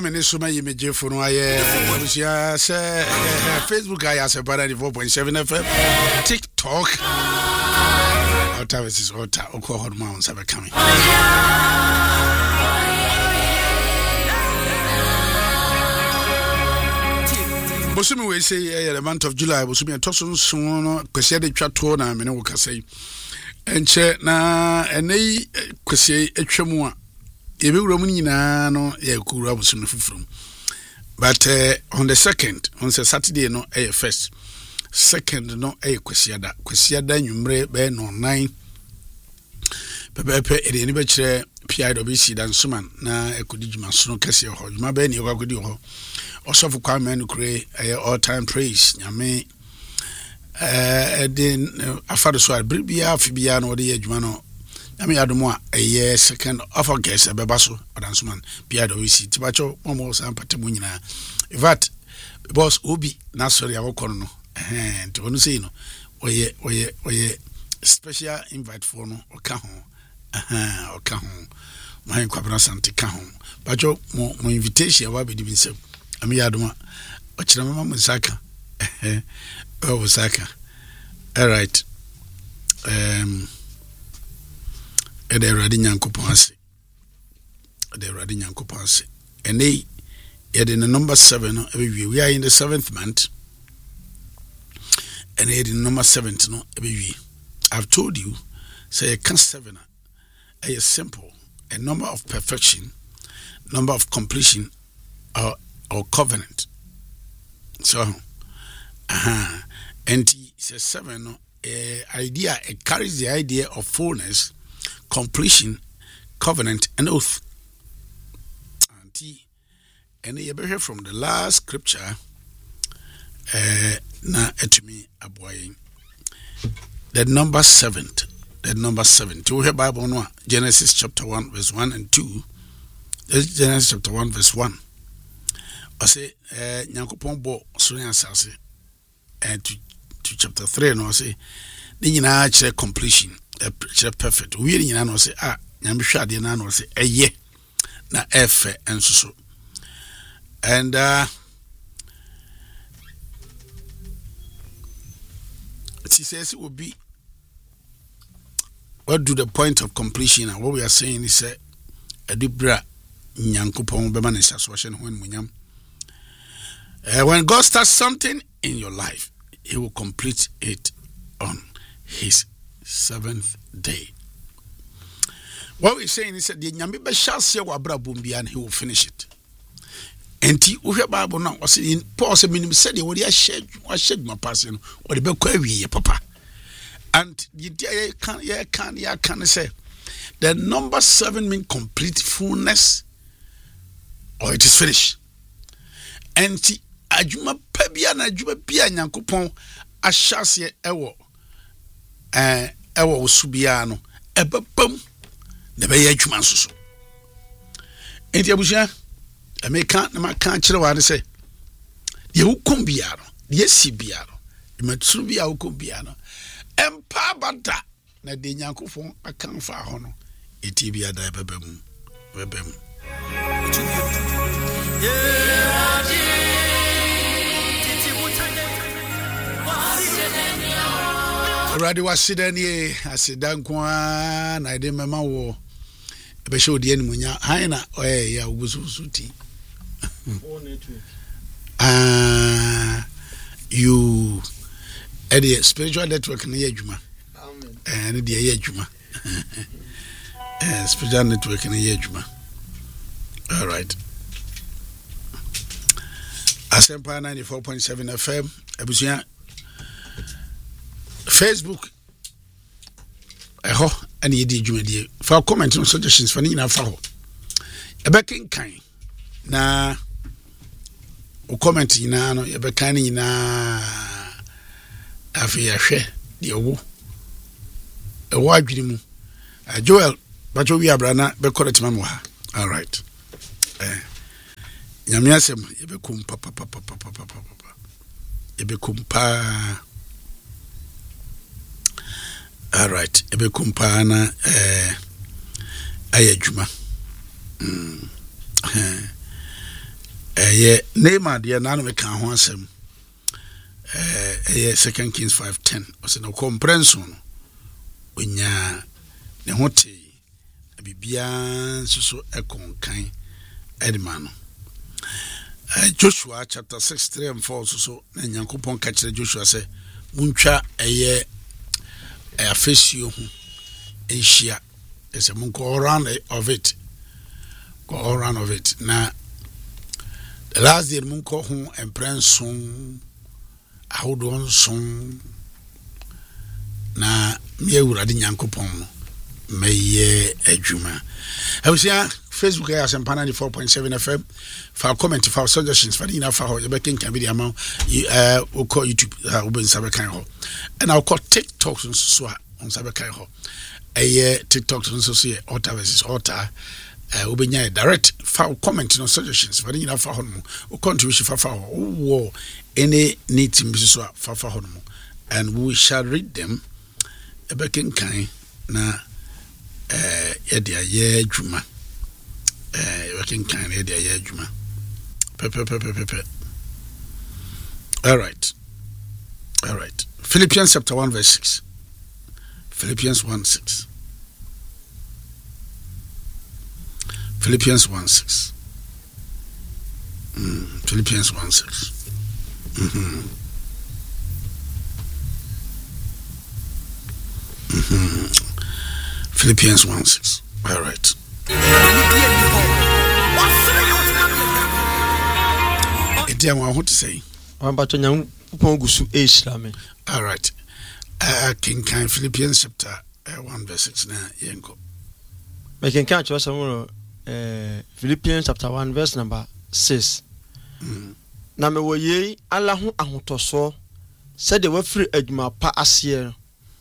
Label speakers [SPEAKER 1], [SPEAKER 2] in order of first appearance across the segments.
[SPEAKER 1] ma me ne so ma yime jefo no aye abusia se Facebook aye se para 4.7 FM TikTok Otavis is ota okọ ma on sabe coming Bosumi we say the month of July bosumi toso so no kwese de twato na me ne wo kasai enche na enei kwese atwamu a ebe wura mu nyina no ya kura bosumi fufuru but on the second on Saturday no first second no kwese ada nwumre be no 9 pepepe ede ni be kire PIWC dan suman na ekodi djuma so no kase ho djuma be ni ekodi ho osofu kwa menu kure all time praise nyame den afado so albibia afibia no de adwuma no nyame yadomo a second of August beba so odansuman PIWC tibacho momo sampate mu nyina vat boss obi na sorry akokono no nti wonu sei no oye special invite for no oka ho my kwabra sante ka ho bacho mo invitation wa be di binsem ami yadoma ochira mama musaka musaka all right ede radi nyankopon ase ene yede the number 7 we are in the 7th month and yede number 7 no I've told you say can 7 is simple a number of perfection number of completion or covenant. So, and he says 7 idea, it carries the idea of fullness, completion, covenant, and oath. And you ever hear from the last scripture, na etumi aboy. The number 7. To hear Bible no Genesis chapter 1 verse 1 and 2. Genesis chapter 1 verse 1. I say, Nyankopon bo so ansase and to chapter 3 no say ni nyina kire completion kire perfect we nyina no say nyame hwade na no say eye na efe enso and it says it will be what do the point of completion and what we are saying is adubra Nyankopon be man association when munyam. When God starts something in your life, He will complete it on His 7th day. What we're saying is that the Nyame be shall see wa bra bumbi and He will finish it. And He we Bible now was in Paul said minim said what he shed my passion or the be kwa papa. And you can say the number 7 mean complete fullness or it is finished. And adwuma pabia na adwuma bia Nyankopon ahyase ewo osubia no ebebam na be adwuma nsoso enti abusia ameka na maka kire wa ne se ye hukum bia no ye si bia no imatsuru bia hukum bia no empa bada na de Nyankopon akanfa ho no eti bia da ebebam Already was sitting here. I said, Dankwa, and I didn't remember war. But show the enemy, Haina, yeah, was suiti. You, Eddie, spiritual network in the Yejuma. And the Yejuma. Spiritual network in the Yejuma. All right. Asempa 94.7 FM, Abusia. Facebook and ye did you for comment on suggestions for Nina Faho. A backing kind na o comment na no ye bekani na afia hwe de owo e wo adwiri mu Joel but we abrana be correct mamo ha all right nyame asem ye be kum papa ye be kum pa. All right, ebe kumpana ayajuma Neymar deɛ nanu me kan ho asɛm. 2 Kings 5:10. Ɔsɛ no comprenso no. Onya ne ho te bibia nso ekonkan edma no. Joshua chapter 6:3-4 so na Nyankopɔn ka kyerɛ Joshua sɛ muntwa afesio ho enhia. Ɛsɛ munko all round of it. Go all round of it. Na the last day munko ho emprenson ahodo nson na me awurade Nyankopɔn no meye adwuma. Awusia Facebook ya Asempa 94.7 FM. For comment, for suggestions, for ina for you can be the amount we'll call YouTube Uben Sabekai ho. And I'll call TikTok so on Sabekai ho. TikTok so see Otta versus Otta. Ubenya direct for comment no suggestions for ina for home. We'll contribution for any need to miss for home. And we shall read them a bekin kind na ye juma. Working kind of idea, Juma. All right. Philippians chapter 1 verse 6. Philippians 1:6. Philippians 1:6. Philippians 1:6. Philippians 1:6. All right. I want to say.
[SPEAKER 2] All
[SPEAKER 1] right. King Philippians chapter 1 verse 6 now. Yenko.
[SPEAKER 2] I can catch us Philippians chapter 1 verse number 6. Na me wo ye ala ho ahotoso said the free adwuma pa asier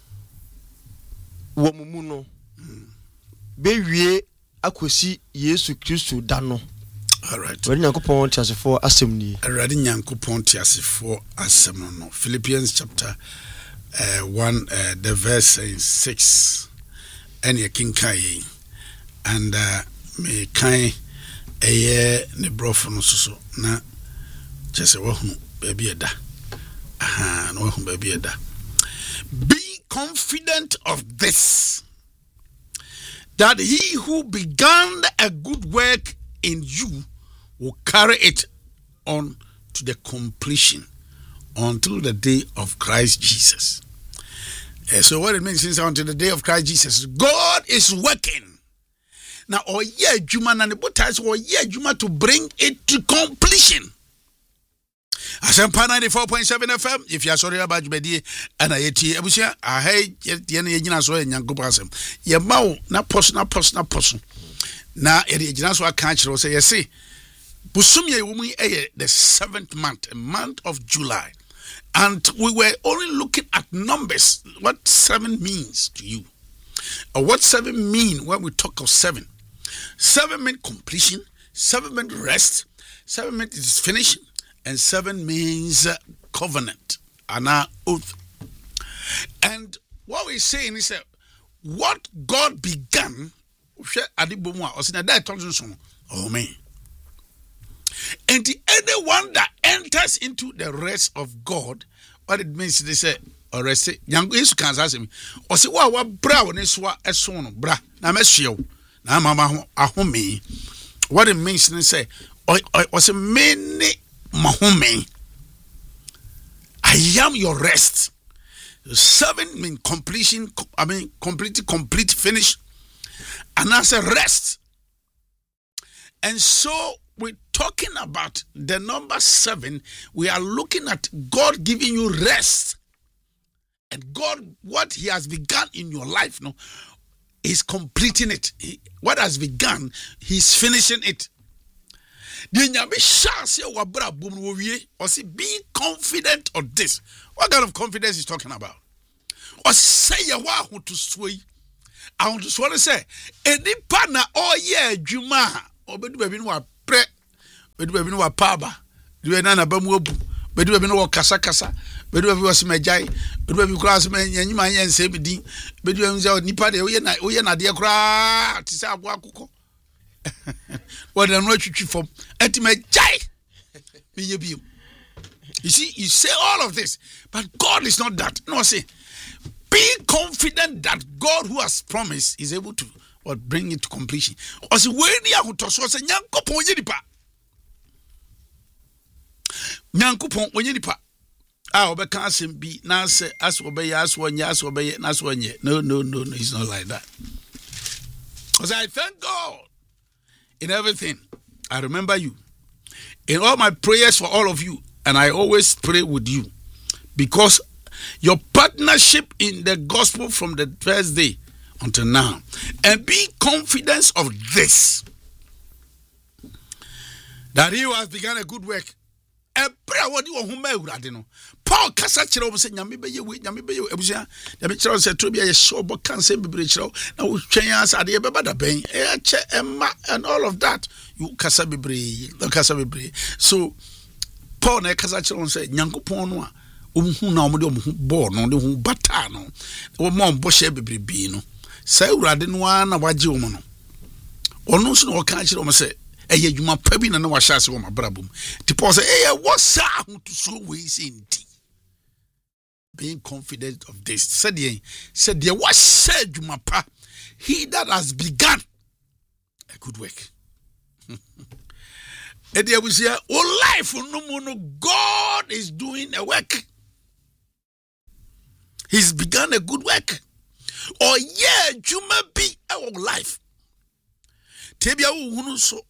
[SPEAKER 2] wo mumu no be wie akosi Yesu Kristo da no.
[SPEAKER 1] All right.
[SPEAKER 2] Wadi Nyankopɔn tiasefo asɛm ni.
[SPEAKER 1] Wadi Nyankopɔn tiasefo asɛm no. Philippians chapter 1 the verse 6 any king kai and me kai ne brofo no so na just wahunu baby eda. No wahunu baby eda. Be confident of this, that he who began a good work in you will carry it on to the completion until the day of Christ Jesus. So what it means is until the day of Christ Jesus, God is working. Now, juma na juma to bring it to completion. Asempa 94.7 FM. If you are sorry about you, and I ebusia I hey yena so Nyankopɔn asem. Ye ma na poso. Na yena so aka kire say yes say busumye wo mu the 7th month, a month of July. And we were only looking at numbers, what 7 means to you. Or what 7 mean when we talk of 7. 7 means completion, 7 means rest, 7 means it is finished, and 7 means covenant, an oath. And what we're saying is that what God began, oh man. And anyone that enters into the rest of God, what it means, they say, or rest, young is can ask him, or say, what brown is what a son, bra, na messio, na mama, a home. What it means, they say, or was a many mahome. I am your rest. 7 mean completion, complete finish, and that's a rest. And so we're talking about the number 7. We are looking at God giving you rest. And God, what he has begun in your life now, is completing it. What has begun, he's finishing it. Be confident of this. What kind of confidence is talking about? Or say you want to sway. I want to say, any partner all year, Juma, or baby no pre, baby no paba, do a nana bamubu, baby no kasa, baby was my jay, baby cross man, and you might say, baby, baby nipa de, we are not dear cry, to say wakuko. What I'm not you from, at my jay. You see, you say all of this, but God is not that. No, say, be confident that God who has promised is able to bring it to completion. Or say, when you are to say, Nyankopon yenipa. Nyankopon yenipa. Obeka asem bi na say as obey as one No, it's not like that. Because I thank God in everything. I remember you in all my prayers for all of you, and I always pray with you because your partnership in the gospel from the first day until now, and be confident of this, that he who has begun a good work. Paul kasa kyerɛ wo sɛ nyame bɛyɛ abusua nyame kyerɛ wo sɛ to bia yɛ hyɛ ɔbɔ kansa bebree kyerɛ wo na wo twɛn asa adeɛ bɛba da bɛn ɛkyɛ ɛma and all of that you kasa bebree so Paul na kasa kyerɛ wo sɛ nyankopɔn no a ɔmhu na ɔmde ɔmho bɔɔ no de ho bata no ɔma ɔmbɔ hyɛ bebree no sɛ awurade no a na wagye wo no ɔno nso na ɔka kyerɛ wo sɛ ɛyɛ adwuma pa bi na na wahyɛ ase wɔ mabrabom ti Paul sɛ wɔ saa ho to so wei sɛ nti being confident of this said the what said you mapa he that has begun a good work and there was here life no God is doing a work. He's begun a good work. Or you may be our life. Tebia unu so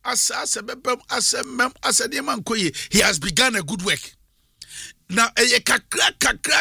[SPEAKER 1] he has begun a good work. Now, kakra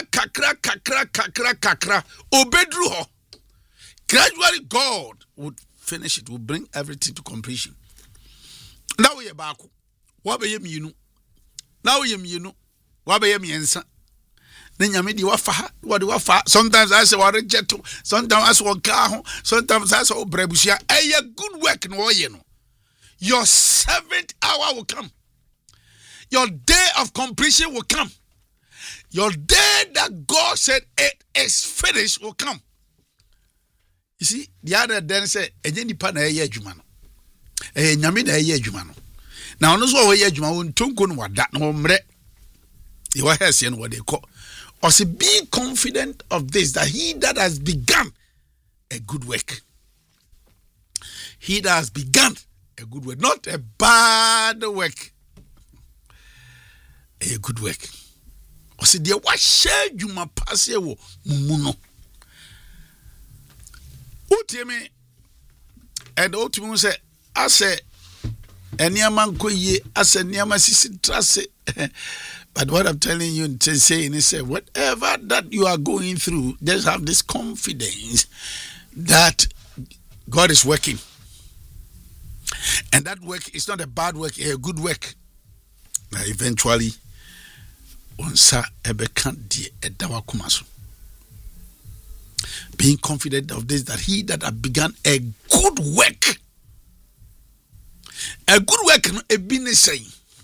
[SPEAKER 1] obedru ho. Gradually, God would finish it, will bring everything to completion. Now we are back. What be you? Now we are what be me answer? Then you made what do wafa? Sometimes I say what reject, sometimes I say what car, sometimes I say what brebusia. A good work no you know. Your 7th hour will come. Your day of completion will come. Your day that God said it is finished will come. You see, the other then said, "Ejenipa na eye adwuma no. Nyame na eye adwuma no. Now no so eye adwuma won tonko no wada no mre. You are here saying what they call. Or say, be confident of this, that he that has begun a good work. He that has begun a good work, not a bad work. A good work. Or say, dear, what share you ma pass wo mumuno? Utime, and ultimately say, I say, and Yaman Koye, I said, Yamasisi Trace. But what I'm telling you to say is, whatever that you are going through, just have this confidence that God is working. And that work is not a bad work, a good work. Now, eventually, onsa ebekandi edawa kumaso. Being confident of this, that he that have begun a good work. A good work, a business saying.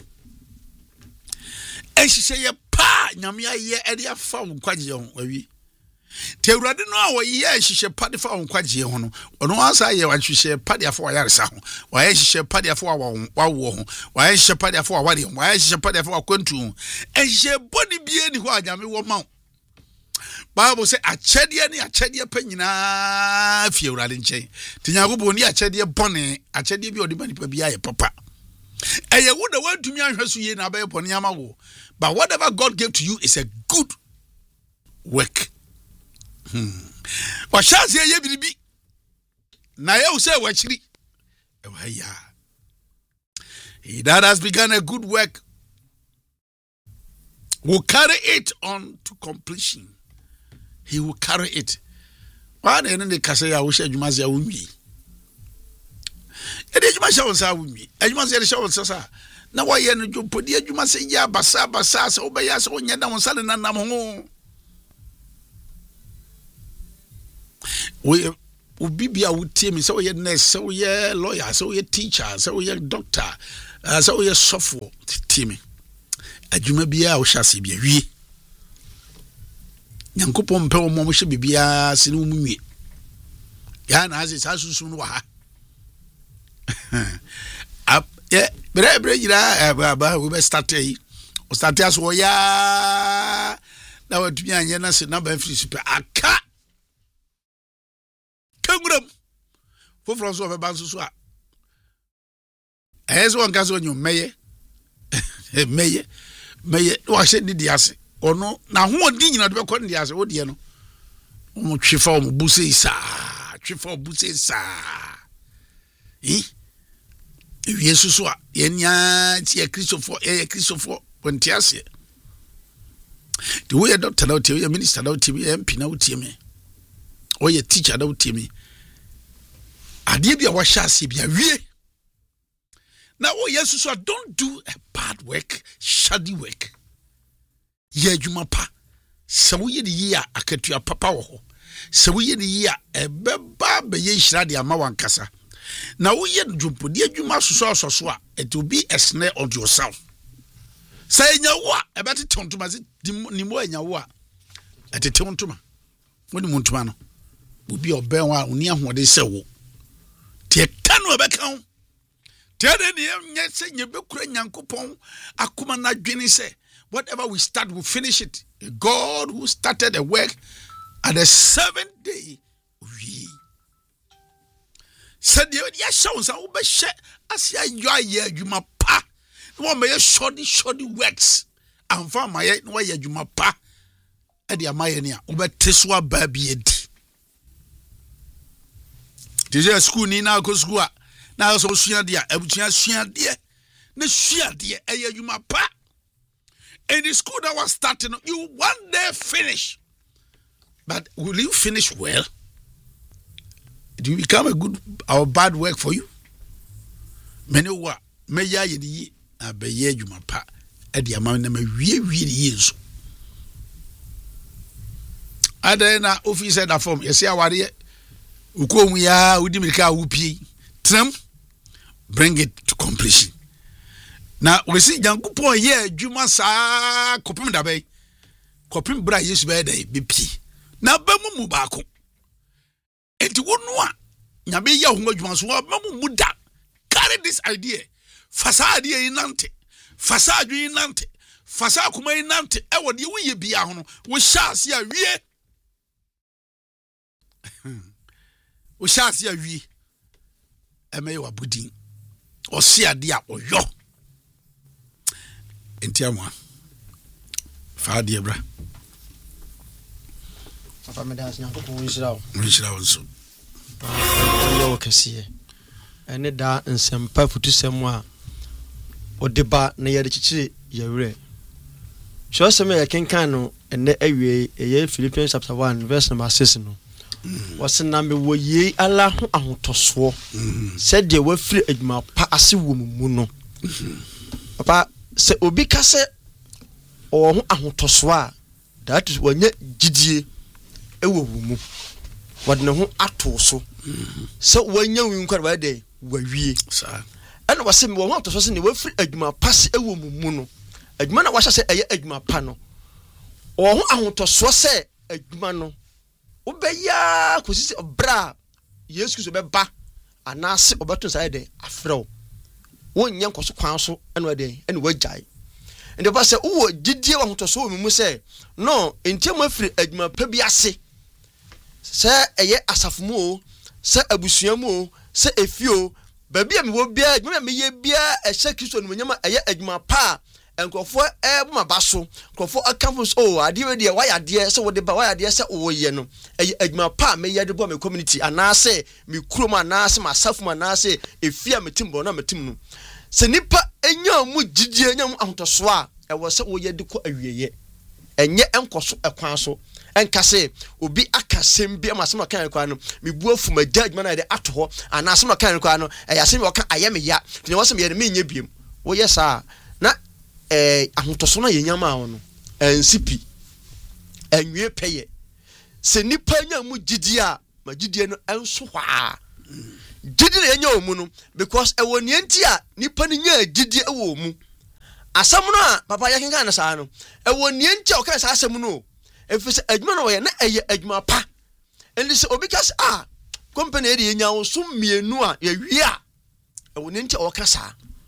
[SPEAKER 1] And she say, pa, nyamia ye edia fa unkwaji yon wewi. Te urade no a ye she pade fa unkwaji hono. Ono ansa ye wan she pade afo yaresa ho. Wa ye she pade afo wa ho. Wa ye she pade afo wa de. Wa ye she pade afo kwantu. And she body bie ni ho anyame wo ma. Bible say achede ni achede pa nyina fie urade nchen. Te nyagobo ni achede bone, achede bi odi manipa bia ye papa. Eye wo da wan tumi ahweso ye na abaye pone ama wo. But whatever God gave to you is a good work. Wa chance ye biribi. Na ye wo say wa chiri. He that has begun a good work will carry it on to completion. He will carry it. One in the kasa ya wo she adwuma se ya wo nwi. E de adwuma she wo sa wo nwi. Adwuma se she wo sa. Na wa ye no jopodi adwuma se ya basa se obeya se onya da wonsa na nam ho. We bibia wutie mi se we nurse, se we lawyer, se we teacher, se we doctor, se we sofo tie mi. Adwuma bia wo hyase bia wie. Nyankopon pe wo mo hye bibia se no mu wie. Ya na ase sa susu no wa ha. Yeah, bre we be start Statias woya na watumi anye na se na ba free super aka kanguram fo François be ban so a ezo on gazo nyu meye wa she di ase ono na ho odi nyina de be ko di ase wo de no mo twifa o mo buse sa Yesu a yenya tie Christopher Pontiace the way doctor now tell you minister now tell me MP now tell me or your teacher now tell me ade bia wa hase bia wie now Yesu so don't do a bad work shoddy work ye adwuma pa se wo ye de yi a akatua papa wo ho se wo ye de yi a ebeba be ye hira de ama wankasa na wo ye dwumpo de adwuma so a it will be a snare unto yourself say nya wo a ebeti tontoma se ni mo nya wo a etete tontoma woni montoma no obi oben wa oni ahode se wo te kanu ebeka te de ni nya se nya bekura nyankopon akoma na dwene se whatever we start we finish it. God who started the work at the 7th day we said ya shows how be she asia yo ye adwuma pa no me shoddy works and for my no ye adwuma pa e de amaye ne a obeteso aba bi edi dije school ni na ko school a na so sua de a abutua sua de na sua de e ye adwuma pa. In the school that was starting, you one day finish. But will you finish well? Do you become a good or bad work for you? Many wa me ya yi abeye dwuma pa e de ama na wie yesu. Ada na officer da form yesi aware ukomu ya udi mirika wupi tram bring it to completion. Na we see Yankopon ye adwuma saa kopim da bay kopim bra Yesu be dey be pi na ba mu baako enti wonu a nyabe ye ho adwuma so ba mu da carry this idea fasa idea inante fasa adwin inante fasa kuma inante e wo de wo ye bia ho no wo shaase a wie wo shaase a wie e me wa budin o si ade a oyo entiamwa faade bra
[SPEAKER 2] papa me das nyanko ko wishirawo
[SPEAKER 1] so
[SPEAKER 2] yo kesiye ene da nsempa futusem a odeba na ye de chichi yewre so seme ye kenkan no ene awie eye Philippians chapter 1 verse number 6 no wase na me wo ye ala ho ahotoso se de wa firi adwuma pa ase wo mu no papa se obi kase o ho ahotoso a that is wanya gidie ewo mu wadne ho ato so se wanya winkwa ba de wawie sa ana wase me wo ho ato so ne wafiri adwuma pa se ewo mu no adwuma na wahya se eye adwuma pa no o ho ahotoso se adwuma no obeya kosisi bra Yesu Kristo be ba anase obeto nsa de afrew wonye nkoso kwan so eno ade eno wagyae ende ba se wo gidie wa hotoso wo mu se no entiam afiri adwuma pa bi ase se eye asafomu o se abusuamu o se efio ba bia me wo bia adwuma me ye bia ehye Kristo no nyama eye adwuma pa enkofo ebuma baso nkofo akamfo so ade we de waya de se wo de ba waya de se wo ye no eye adwuma pa me ye de bo me community anase me kurom anase masafum anase efia metimbo na metim no se nipa enya mu gidie enya mu ahotoso a ewo se wo ye de ko awieye enye enkoso ekwan so enkase obi akasem bi amasem kan kwan no me bu afuma adwuma na de ato ho anase ma kan kwan no eyase me oka ayeme ya ne wo se me ye me nya biem wo ye sa na ahotoso na yenyama ono ensipi enwie peye se nipa nya mu gidie a magidie no enso hwa gidie na yenya omu no because ewoni enti a nipa ni nya gidie ewo mu asam no a papa ya kenkan na saa no ewoni enti a okan saa asam no efise adwuma no ye na eye adwuma pa endi se obi kas company eri yenya wo so mienu a ye wi a ewoni enti a oka saa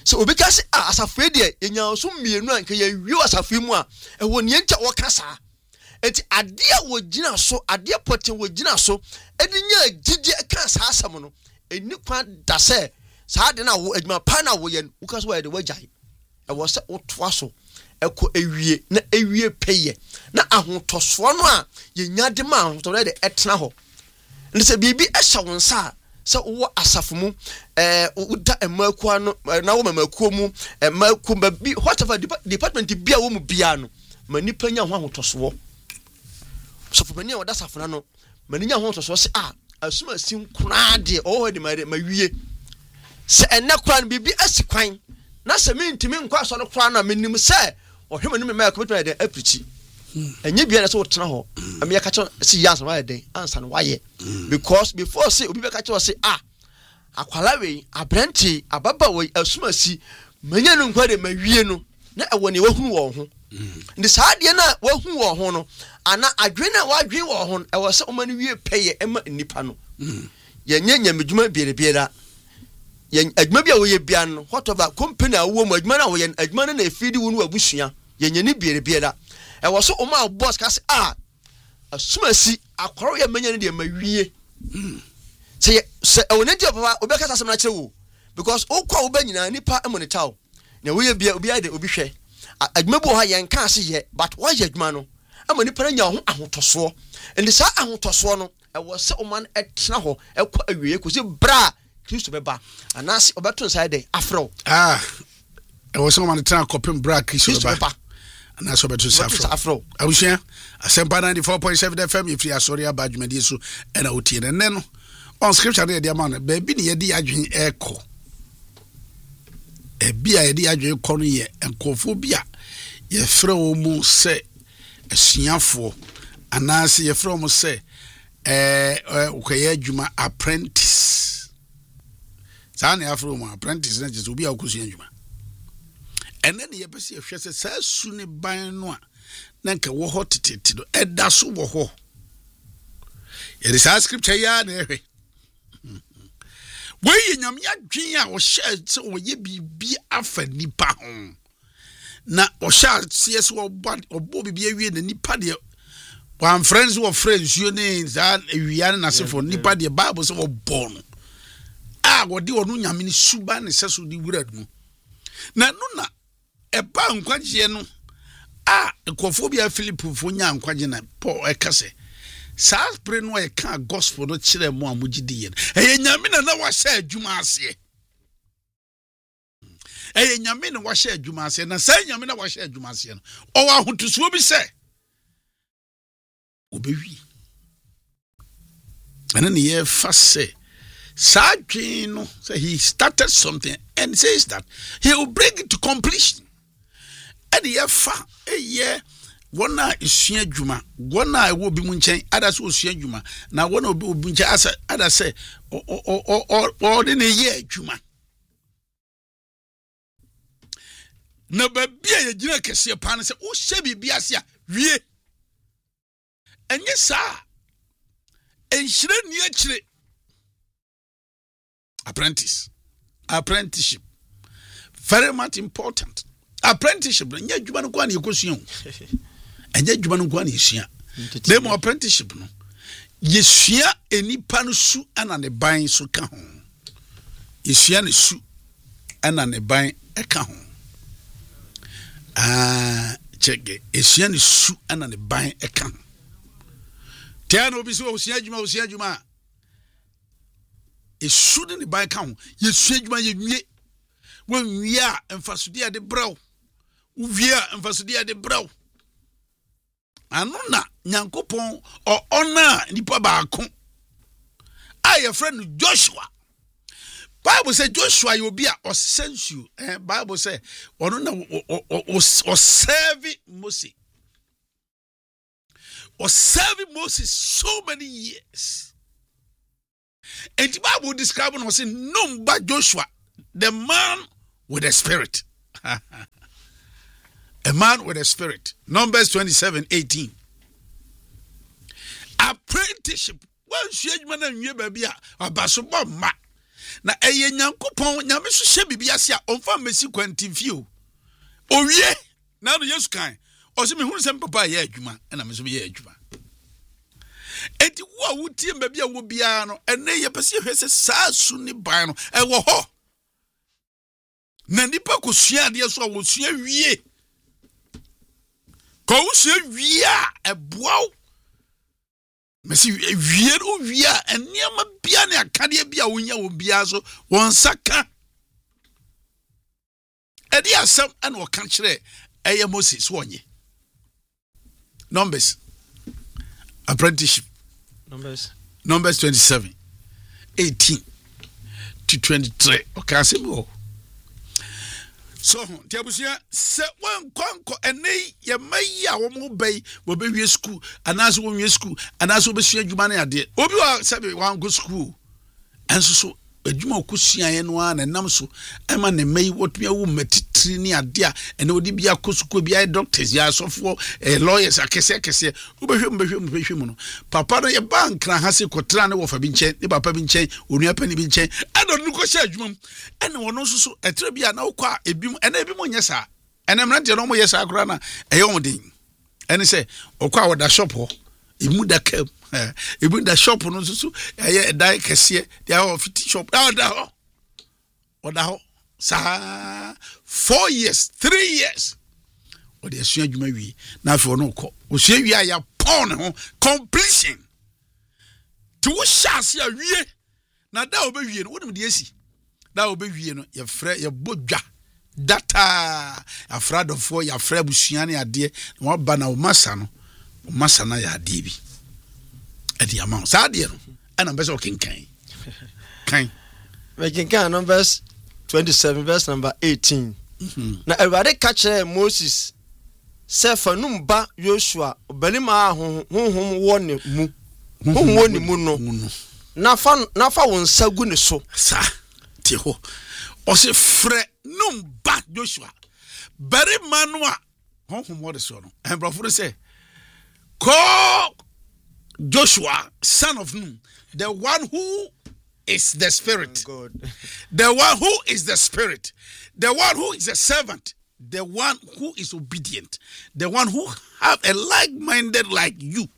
[SPEAKER 2] so obi ka se asafo de enya so mienu anka ye wi asafo mu a ewo ne ntia wo kasa enti ade a wo gina so ade poten wo gina so edinya gidi ka sa asam no eni kwa da se sa de na wo adwuma pa na wo ye wo ka so wa de wagyae ewo se wo toa so eko ewie na ewie peye na ahotoso no a ye nya de ma ahotoso de etena ho ndi se bibi ehya wo nsa se wo asafo mu uda emakuwa no na wo memakuo mu emaku bi whatever department bia wo mu bia no manipa nya ho ahotoso so for many oda safo no mani nya ho ahotoso se asuma asim kuna de o de ma wie se enne kura no bibi asikwan na se mentimi nkwa so no kura na menim se ohwema nim ma commitment de aprichi enye bia na se wotena ho am ya kacho se yas wa den ansa no waye because before say obi be kacho say akwala we abrante ababa we asuma si manya no nkwa de mawie no na ewo ne wahu wo ho ndi saade na wahu wo ho no ana adwen na wadwen wo ho ewo se omani wie peye ema nipa no yenye nyamedwuma biere yen adwuma bia wo ye bia no whatever company awo mu adwuma na wo ye adwuma na efidi wo no abusua yenye ni biere ewo so oma boss ka se asuma si akwaro ye manya ne de mawie se onedi papa obi ka tasem na kire wo because okwa wo ba nyina nipa emonita wo na wo ye bia obi ade obi hwe adwuma bo ha yen ka se ye but wo ye adwuma no amani para nya ho ahotoso ndi sa ahotoso no ewo se oman etena ho ekwa awie ko se bra Kristo beba anase obeto nside de afro
[SPEAKER 1] ewo se oman etena kopem bra Kristo beba anase obeto nside afro abusia asempa 94.7 FM ifri asori abadwumadi so ena otie ne no on scripture de man baby ne yedi adwen eko ebia yedi adwen ko no ye enkofo bia ye frɛ wo mu se asuafo anase ye frɛ wo mu se ukaya adwuma apprentice sa na afro mu apprentice na je obi a okosu adwuma ene ne ye pese ye hwɛ se sa su ne ban no a na nka wo ho tititi do eda so wo ho ye sa scripture ya na ehwe we nyam ya dwen a wo hye se wo ye bibi afa nipa ho na wo hye se se wo bo bibi awie na nipa de one friends were friends you need that wian na se for nipa de bible se wo born wo de onu nyame ni suba ne se so di wurad mu na no na eba nkwaje no ekofo bia Philip fo nya nkwaje na Paul ekase sa spray no e ka gospel no kire mu amugidi ye e nyame na wa hye adwuma ase e nyame na wa hye adwuma ase na sa nyame na wa hye adwuma ase no o wa hotusuo bi se obewi and then ye first say Sajin no say he started something and says that he will bring it to completion and ye fa ye wona isua dwuma wona ewo bi mu nchen ada so osua dwuma na wona obi nchen asa ada say o de ne ye dwuma na ba bia ye gina kese pa na say o hye bibia ase a wie enye sa enhire ni akire apprenticeship very much important apprenticeship nya dwuma no kwa na yekosuo enye dwuma no kwa na yesua demo apprenticeship no yesua enipa no su ana ne ban so ka ho yesua ne su ana ne ban eka ho chege yesua ne su ana ne ban eka ho tiano bi so osia dwuma e should ne ban ka ho yesua dwuma ye nwie wonwie a emfasode ade braw uwie a emfasode ade braw anu na nyankopon ona nipa baako aye friend Joshua Bible say Joshua you be a sense you Bible say ono na o serve Moses or serving Moses so many years. And the Bible describes him as no but Joshua, the man with a spirit. A man with a spirit. Numbers 27:18. Apprenticeship. One shade man and you baby a basoba ma. na eye nyankopon nyame so hye bibia se a onfa mesi kwantimfio owie na no Yesu kan o se me hunu sem papa ye adwuma na me so ye adwuma enti wo a wutie mbabia wo bia no ene ye pese hwese saa su ni ban no e wo ho na nipa ko sua de so a wo sua wie ko wo sua wie a eboaw mesi wie o wie a eniama bia ne akade bia wo nya wo bia so won saka edi asem ana o kan kire eye Moses wonye Numbers apprenticeship Numbers 27 18 to 23 okay asem so tiabusia se wan kwanko enei ye mayi a wo mo bai wo be wie school anaso wo wie school anaso be sua adwuma na ade obi wa sabe wan go school enso so adwuma okusua ye no na nam so ema ne mai wotua wo matitiri ni ade a ene odi bia kosuko bia doctors ya sofo lawyers akese wo behwe mu no papa no ye bank na hase kotra ne wo fa bi nchen ne papa bi nchen onua pani bi nchen eno no ko sha adwuma ene wono so etre bia na wo kwa ebim ene ebim nya sa ene mrante no mo ye sa akura na eye wo den ene se okwa wo da shop ho emu da kam emu da shop no so eye dai kese dia ho fiti shop oda ho sa 4 years 3 years odi asua adwuma wi na afi no ko osua wi aya pon ho completion to shase a wie na da obewie no wodum de esi da obewie no ye frɛ ye bodwa data afradofo ya frɛ busua ne ade na waba na o masa na ya ade bi adi ama sa ade no ana mbese o kinkan kan
[SPEAKER 2] we kinkan Numbers 27 verse number 18 na Awurade ka kyerɛ Moses sɛ fa num ba Joshua obalima honhom wɔ ne mu honhom wɔ ne mu no na fa won nsa gu ne so
[SPEAKER 1] sa ti ho o se frɛ num ba Joshua barima no a honhom wɔ de so no embrofo say call Joshua son of Nun, the one who is the spirit,
[SPEAKER 2] God.
[SPEAKER 1] The one who is the spirit, the one who is a servant, the one who is obedient, the one who have a like-minded like you.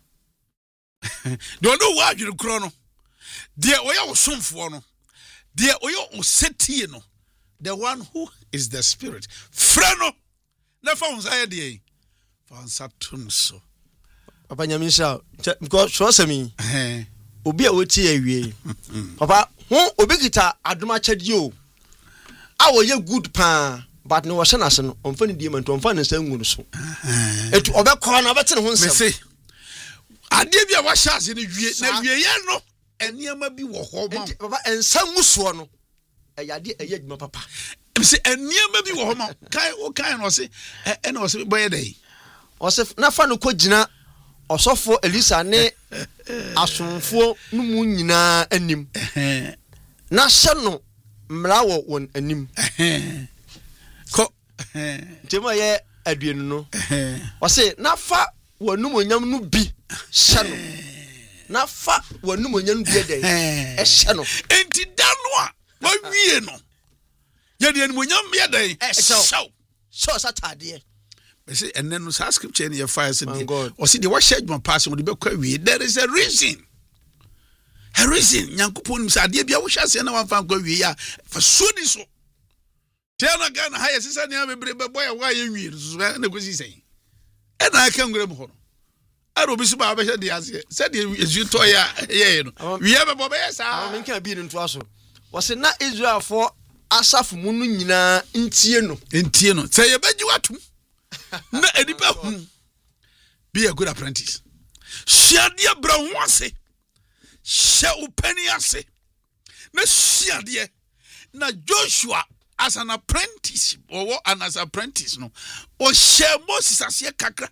[SPEAKER 1] Don't know why you chrono. Dear oya osumfo no, dear oya oseti no, the one who is the spirit. Freno, na fa unsa de fa unsa tun so.
[SPEAKER 2] Papa nyamisha because so semi obi a woti awie papa ho obi kita adoma kyade o a wo ye good pa but no wo na se no omfa ne die man to omfa ne nsa ngu no so etu obekọ na obete ne ho nsem me say ade bi a wa sha ase ne wie na wie ye no eniama bi wo ho ma papa ensa ngu so no eyade eyadwuma papa me say eniama bi wo ho ma kai no se e na se boye dai o se na fa no ko gina osofo Elisa ne asomfo no mu nyina anim na hye no mra wo won anim ko tema ye aduenu no o se na fa wonum onyam no bi hye no na fa wonum onyam bi eden e hye no enti da no a wa wie no ye de onyam ye den e so satade I say, and then sa scripture in your fire said, or see the wash my pass on the back. There is a reason. A reason. Yankupon said, Dear, wish I say no one found go we are for so this. Tell again, higher sister, never boy, why you saying. And I can't grab home. I don't be so bad. Said you toy, we have a boy. I can't be into us. Was it not Israel for Asaf Munu Nina in Tieno? Say, I bet you what. Na edipa be a good apprentice. Shadia brown wase. Sha upeni ase. Na shadia na Joshua as an apprentice or as an apprentice no. O share Moses as ye kakra.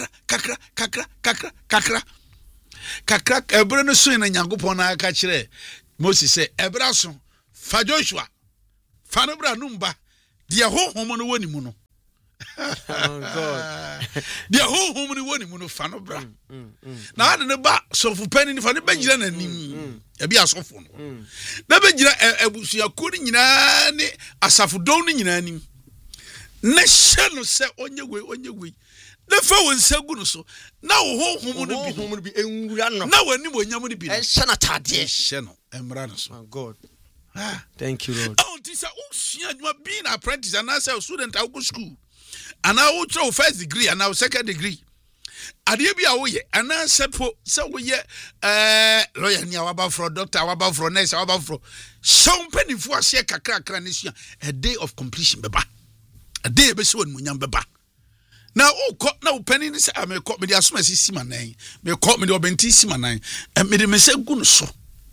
[SPEAKER 2] Ebra no so na Nyankopon na aka kire. Moses say ebra so fa Joshua. Fa no bra numba. Dia honhom no woni mu no. Oh God.
[SPEAKER 1] Dia honhom ni woni mu no fa no bra. Na ade ne ba sofo pani ni fa ne ba gira nanim. Ya bi asofo no. Na ba gira abusuako ni nyina ne asafo don ni nyina nim. Na hye no se onye we. Na fa won sagu no so. Na wo honhom no
[SPEAKER 2] bi enwura no.
[SPEAKER 1] Na wani mo nyam no bi.
[SPEAKER 2] E hye na tade.
[SPEAKER 1] Hye no emra no so.
[SPEAKER 2] My God. Thank you, Lord.
[SPEAKER 1] Oh, this is being an apprentice and as a student out of school. And I will throw first degree and now second degree. Adibia oye and I said for so we lawyer near about for doctor, about for nurse, about for some penny for a share kakra a day of completion beba. A day be so munyam beba. Now now penny is I may call me the asma sima nine, may call me the obenti sima nine, and me the say good so.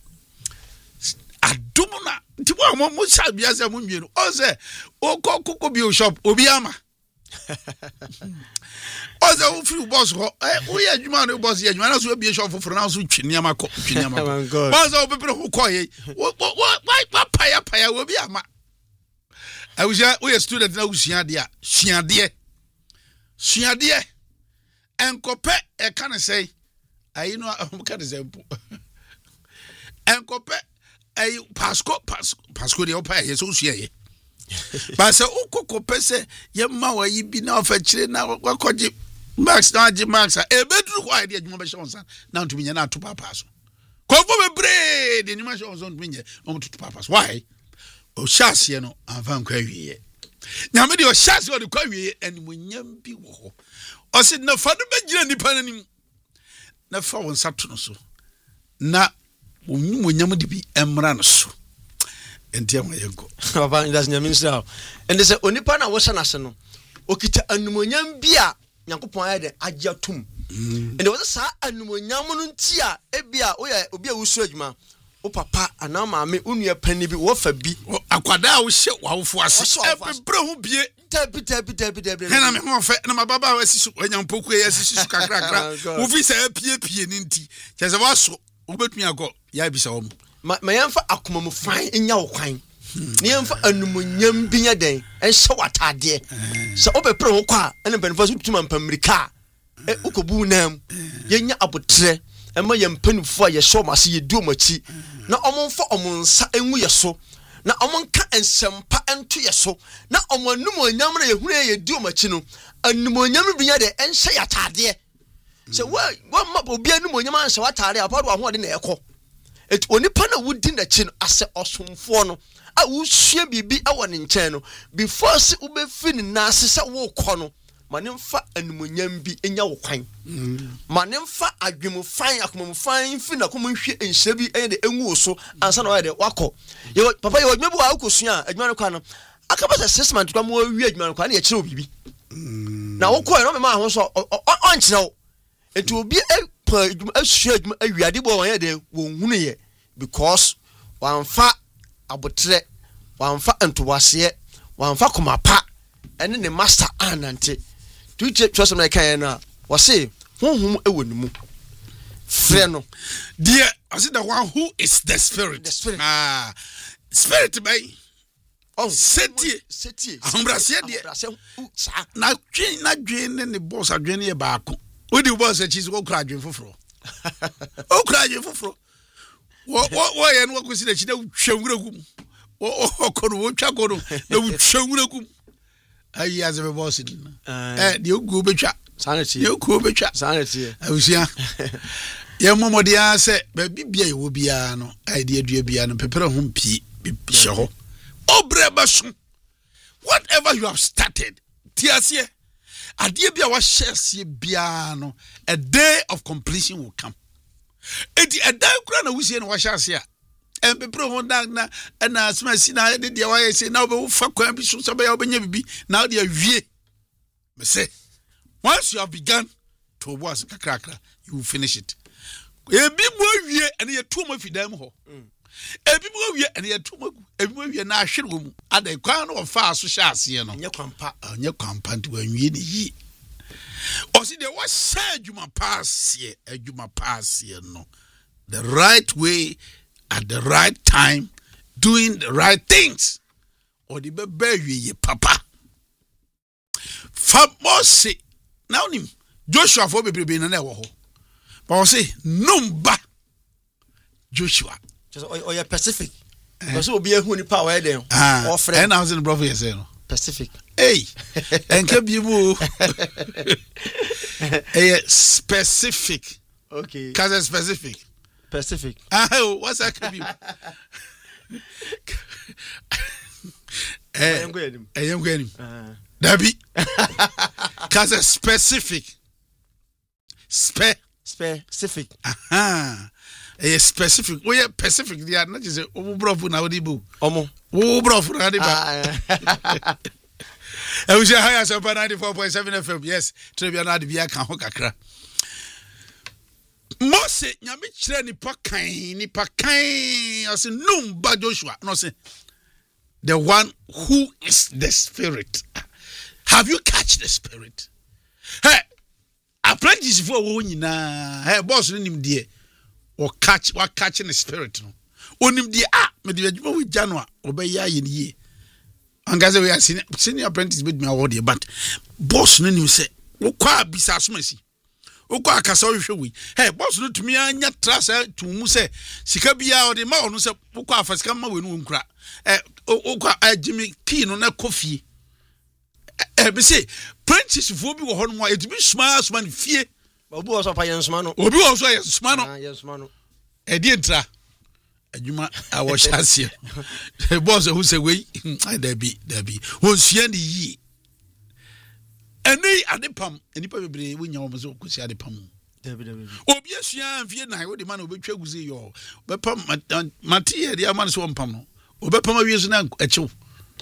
[SPEAKER 1] Adumuna ti wa mo sabia se mo mienu o se o kokoko bi o shop obi ama o se o free boss ho o ye adwuma no boss ye adwuma na so bi shop foforo na so twini ama ko boss o pepere ho ko ye why paya obi ama awuja o ye student na usua de a suade enkope e kan say ayi no kan say enkope Pasco de opa ye so sua ye ba se ukoko pese ye ma wa yi bi na ofa kire na wakoje max na agi max e bedru ko ide adwuma be shonsa na ntumi nya na to papa so ko fo be bre de nyuma shonsa ntumi nya o to papa so why o shase no anfa nkwa wiye nyame de o shase o de kwa wiye animonyam bi wo ho o se na fa do be gira nipa nanim na fa won sato no so na munyam de bi emra no so entia mayego
[SPEAKER 2] baba that's nyame nsa and they say onipa na wo sana se no okita anumonyam bi a Nyankopon ayede agiatum and there was sa anumonyam no ntia ebia obi a wusu adwuma o papa ana maame onua pani bi wo fa bi
[SPEAKER 1] akwada wo hye wawofo ase ebebre ho bie
[SPEAKER 2] tabi
[SPEAKER 1] na me ho fe na mababa wa sisu anyampoku ya sisu kakra wo fi sa pie ni nti cheze waso obetumi akọ ya bisa wo
[SPEAKER 2] ma yemfa akoma mu fan nya wo kwan ne yemfa anumonyam binya den enhye watade se obepre wo kwa ene benfa so tutuma mpamirika ukobu nam yenya abotre ema yempanifo a ye show mase ye du machi na omonfa omonsa enwu ye so na omonka ensempa ento ye so na omonumonyam na ye hunu ye du machi no anumonyam binya den enhye yatade se wa ma obi anumonyam anhye watade apado ho de na ekọ et onipa na wudi na chi no ase osomfo no a wusua bibi awo ne nchen no before se ubefi ni na ase se wo kọ no manemfa anumonyam bi enya wo kwan manemfa adwemu fan akomam fan fi na komonhwe enhye bi ene enwu so ansa na de wakọ ye papa ye odmebu wa akosua adwuma no kwa no akaba se 6 months kwa mo wi adwuma no kwa na ye kire obibi na wo kọ no me ma ho so on kire wo enti obi asua adwuma awiade bo won ye de won hunu ye because wanfa abotre wanfa entowase wanfa komapa ene ne master anante tuche twasem na kan na wase honhom ewonimu frɛ no
[SPEAKER 1] dear I said the one who is the spirit spirit by seti ambrasia de na dwen ne boss adwen ye baako odi boss achi so kra adwen foforo o kra adwen foforo wo ye no kwasi na chi na twawuragum o kono wo twakono na twawuragum ayi azebe boss ni de ogu betwa
[SPEAKER 2] sanity
[SPEAKER 1] de ogu betwa
[SPEAKER 2] sanity
[SPEAKER 1] awusia ye momodia se ba bibia ye wo bia no ai de adua bia no pepere ho mpie hye ho obreba so whatever you have started tiasie ade bia wa hyesie bia no a day of completion will come eti a day kura na wusie no wa hyesie a pepere ho na smasi na de wa ye se na obe fa kwan bi so be ya obenya bibi na de awie me say once you have begun to work kakrakra you will finish it ebi mo awie ene ye tuo mafidam ho ebi mo awie ene ye tuo magu ebi mo awie na ahwere wo mu ada kwan no fa aso hye ase no nye kwampa nti wanwie ne yi osi de wa sa adwuma paase no the right way at the right time doing the right things or the baby ye papa Mose now nim Joshua for bebrebe na na wo ho but say numba Joshua
[SPEAKER 2] just or your Pacific because obi ehu ni power e dem
[SPEAKER 1] or friend and I was in the prophet say no
[SPEAKER 2] Pacific
[SPEAKER 1] hey enke bi mu specific
[SPEAKER 2] okay
[SPEAKER 1] cause specific what's that could be I'm going Dabi cause specific
[SPEAKER 2] specific
[SPEAKER 1] specific we specific they are not just obrofo na odibo obrofo na adiba I wish I had some 94.7 FM yes trebia na adibia kan ho kakra Mose nyame kire nipa kan I say numba Joshua no say the one who is the spirit. Have you catch the spirit? Hey, apprentice for wo nyina. Hey, boss no nim de or catching the spirit no. Onim de me de adwuma we January obeya ye ne. Angaze we are senior apprentice be me award here but boss no nim say wo kwa bisa asomasi. Wo kwa akasa wo hwe we. Hey, boss no tumi anya trasa tumu say sika bia o de ma ono say wo kwa afasika ma we no nkura. Jimmy Key no na coffee. Be say Prentice for be wo no it be small fie.
[SPEAKER 2] Obi wo so pa yensma no.
[SPEAKER 1] Obi wo so yensma no.
[SPEAKER 2] Yensma no.
[SPEAKER 1] E di entra. Adwuma awo chase. The boss who say we there be. Won sua ni yi. Eni adepam, enipa bebre wo nya wo so kosi adepam. Obi asua amfie na wo de man obetwa guzi yo. Be pam Matia de man so mpam no. Obepama wiesu na echew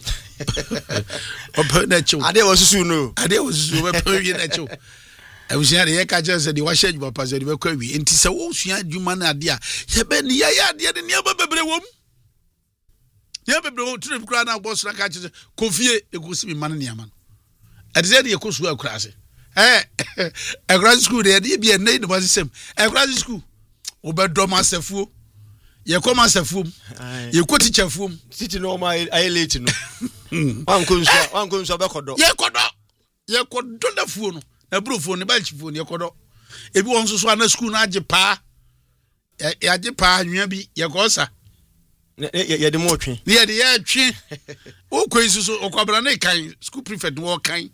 [SPEAKER 1] opa na echew
[SPEAKER 2] ade wosusu no
[SPEAKER 1] ade wosusu obepama wie na echew awusia de ye ka je se de wa hye adwuma pa se de be kwa wi enti se wo sua adwuma na ade a ye be ni ya ade de ne bebre wom ye bebre wom tire kura na boss na ka je kofie ekosi mi man ne ama ade se de ye kosu akura se akura school de ye bi en ne was sem akura school obedom asefuo ye come asafum ye ko teacher fum
[SPEAKER 2] city no ma ai late no wan ko nso be kodo
[SPEAKER 1] ye kodo da fuo no na brofo ne ba chifuo ne kodo ebi won so na school na age pa ye age pa anwa bi ye ko sa
[SPEAKER 2] ye de mo twen
[SPEAKER 1] ye de ye twen o ko isu so okwabra na kan school prefect wo kan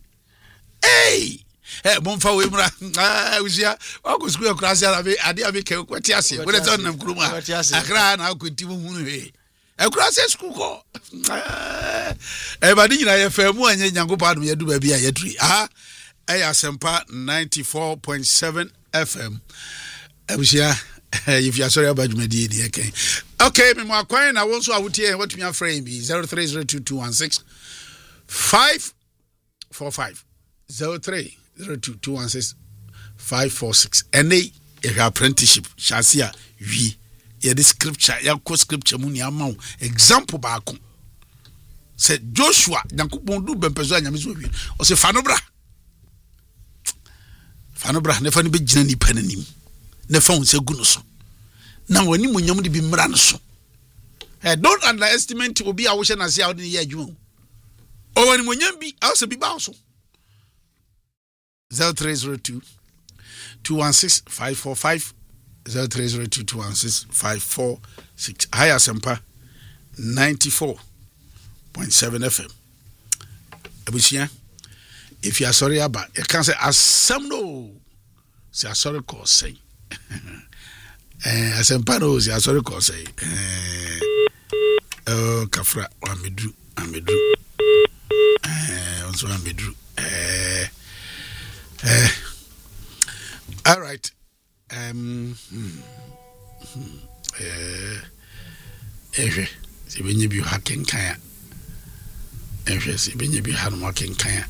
[SPEAKER 1] bonfa we mra usia wako school ya class ya ade abi ke kwati ase we dey on nam kuruma akra na akwenti mu hunu he class school ko ba di nyina ye famu anya nyankopa adum ye du ba bia ye duri asempa 94.7 FM abusia if you are sorry about me di e ken okay me mo akwan na won so awutie what me afraid be 0302216545 0302216546 ene your apprenticeship shasia wi ye the scripture ya ko scripture mu ni amaw example ba ko say Joshua Yankopon du bempezo anyame so wi o say fanobra ne fani be gina ni pananim ne fa won se gunu so na wani munyam de bi mra no so don't underestimate obi a wo hye na se a wo de ye adwuma o wani munyam bi a so bi ba so 0302216545 0302216546 higher sempa 94.7 FM abusia if you are sorry about you can say asem no say sorry call say asempa no say sorry call say oh kafra amedu onso amedu all right sibenye bi haken kan sibenye bi hanu haken kan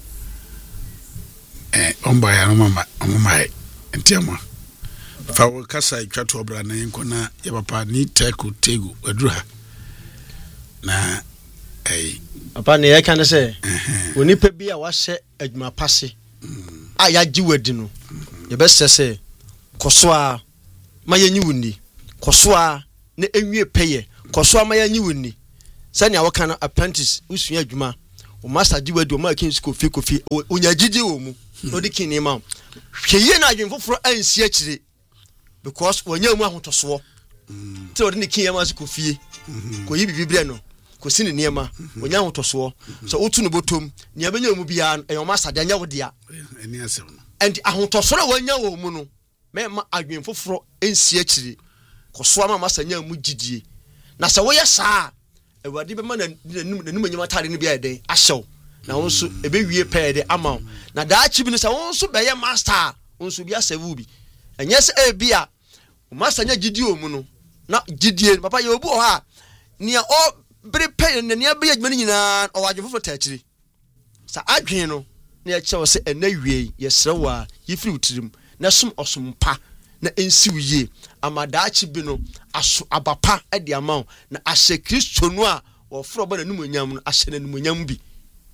[SPEAKER 1] omba ya no mama entiama fa wo kasa itwato obra na yenko na ye papa ni tegu adura na
[SPEAKER 2] papa ne ya kan se oni pa bi a wa hye adwuma pase a ya giwadi no ye be sese kosoa ma yanyi wuni kosoa na enwie peye kosoa ma yanyi wuni sani a waka na apprentice usua adwuma o master di wadi o ma kin kofi onya gidi wo mu no di kin ma hweye na adwen foforo ansi akire because wonya mu ahotoso ti odi ni kin ma su kofi ko yi bibibre no ko sini niema wonya ahotoso so otu no botom nia benya mu bia e o master anya wo dia
[SPEAKER 1] eni asem no
[SPEAKER 2] and ahotoso na wonya wo mu no me ma adwen foforo ansi akire ko so ama master nya mu gidie na se wo ye saa ewadi be ma na num nyama tare no bia den ahyew na wonso ebe wie pede ama na da achi bi no se wonso be ye master wonso bia sevu bi enye se e bia o master nya gidie o mu no na gidie papa ye obu o ha nia o bere pe ne nia be adwuma nyina o wadwe fofo ta akiri sa adwen no na ye chewo se enawie ye srewa ye firi utirim na som osompa na ensiwie amadachi bi no aso abapa e de amaw na ahye Kristo no a wo fro ba na numonyam no ahye na numonyam bi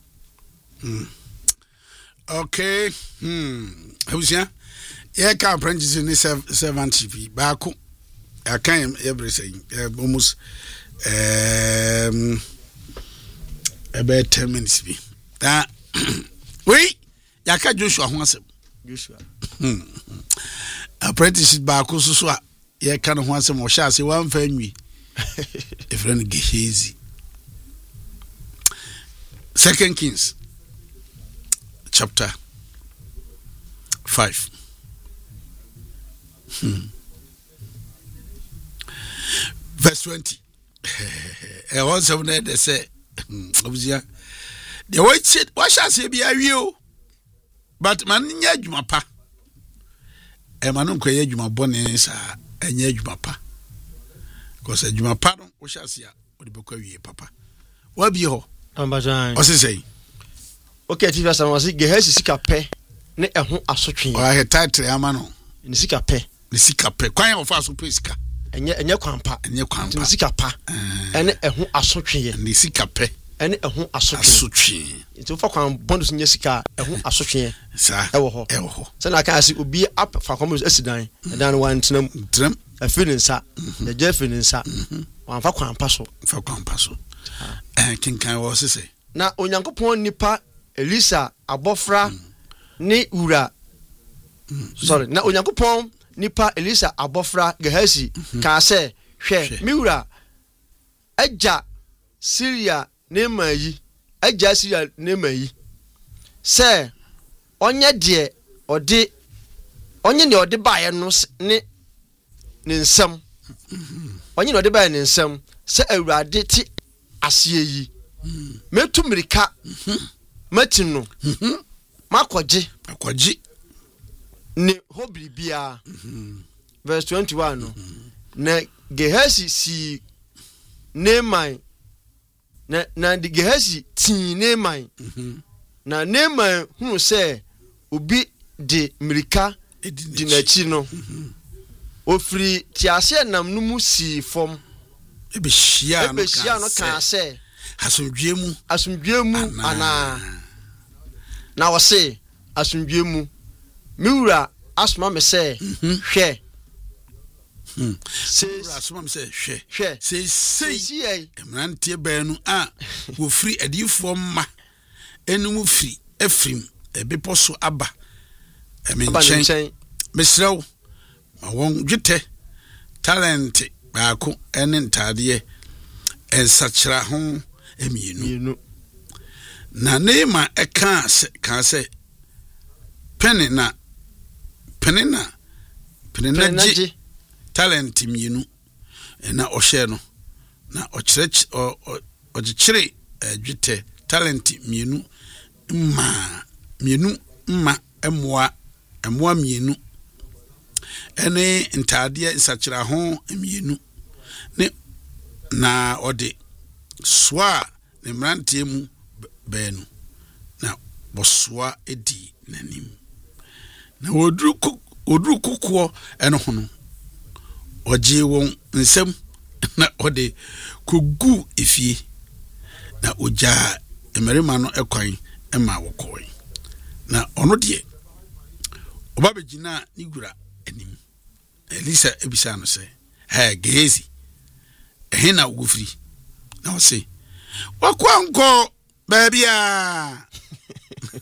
[SPEAKER 1] okay howsia ye ka apprentice ni servant bi ba ko akan everything almost about 10 minutes bi that we yaka Joshua ho asem
[SPEAKER 2] Joshua
[SPEAKER 1] apprentice ba ko so a ye ka no ho asem o sha ase wan fa nwi e friend Gehazi 2 Kings chapter 5 verse 20 e won some na dey say obuzia dey what shall say be awie but man nya adwuma pa e man nko ye adwuma bone sa anya adwuma pa because adwuma pa no wo shall say o de bekwa wie papa wa bi ho
[SPEAKER 2] ambajan
[SPEAKER 1] o say
[SPEAKER 2] okay tifia samasi Gehazi sika pe ne eho asotwe
[SPEAKER 1] o ha title ama no
[SPEAKER 2] ni sika pe
[SPEAKER 1] kwan of aso pe sika
[SPEAKER 2] enye kwampa ni sika pa ene eho asotwe
[SPEAKER 1] ni sika pe
[SPEAKER 2] ene eho asotwe nti fa kwan bonus nye sika eho asotwe
[SPEAKER 1] sa
[SPEAKER 2] ewo ho se na kan asi obi ap fa kwam asidan dan wan tenam afininsa the jefininsa wan fa kwampa so
[SPEAKER 1] kinkan wo se
[SPEAKER 2] na onyankopon nipa Elisa abofra ni wura sorry na onyankopon nipa Elisa abofra Gehazi ka se hwe mi wura agya Syria ne mayi se onye de ode bae no ne nsam onye no de bae ne nsam se awurade ti asie yi metu mirika matino makoje ne hobri bia verse 21 no na Gehazi si Neman na de Gehazi tin Neman na Neman hu se obi de mirika di nachi no ofri tiase nam no mu si fom
[SPEAKER 1] ebehia
[SPEAKER 2] no ka se asomdwe mu ana na wo se asomdwe mu miwura asoma me se hwe
[SPEAKER 1] asoma me se hwe sei emrantie baanu a wo free adifo ma enum free efrim ebeposo aba emenchen mesrew ma won dwete talent baako ene ntade ensachira ho emienu na nema eka se penina ji talent mienu na ohye no na ochire dwete talent mienu mma emoa mienu ene ntade nsachira ho mienu ne na ode soa ne mrantie mu benu na boswa edi nanim na odru kukuo eno hono oje won nsem na ode kogu efie na oja emerima no ekwan ema wokoi na ono de oba begina nigura anim Elisa ebisa no se ha Gehazi ehina ugufri na o se wakwanko Baby,